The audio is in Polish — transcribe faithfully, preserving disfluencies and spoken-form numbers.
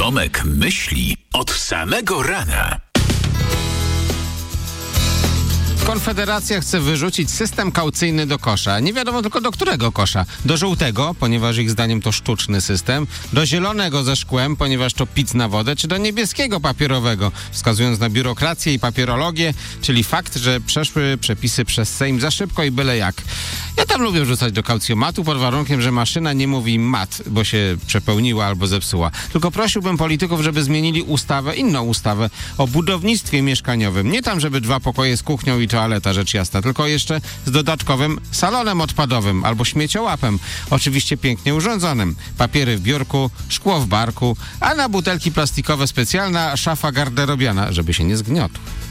Tomek myśli od samego rana. Konfederacja chce wyrzucić system kaucyjny do kosza. Nie wiadomo tylko do którego kosza. Do żółtego, ponieważ ich zdaniem to sztuczny system, do zielonego ze szkłem, ponieważ to pic na wodę, czy do niebieskiego papierowego, wskazując na biurokrację i papierologię, czyli fakt, że przeszły przepisy przez Sejm za szybko i byle jak. Ja tam lubię wrzucać do kaucjomatu pod warunkiem, że maszyna nie mówi mat, bo się przepełniła albo zepsuła. Tylko prosiłbym polityków, żeby zmienili ustawę, inną ustawę o budownictwie mieszkaniowym. Nie tam, żeby dwa pokoje z kuchnią i toaleta, rzecz jasna, tylko jeszcze z dodatkowym salonem odpadowym albo śmieciołapem. Oczywiście pięknie urządzonym. Papiery w biurku, szkło w barku, a na butelki plastikowe specjalna szafa garderobiana, żeby się nie zgniotł.